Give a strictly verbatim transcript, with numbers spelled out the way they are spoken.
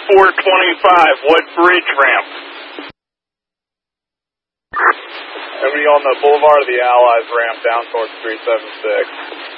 four twenty-five, what bridge ramp? Everybody on the Boulevard of the Allies ramp down towards three seven six.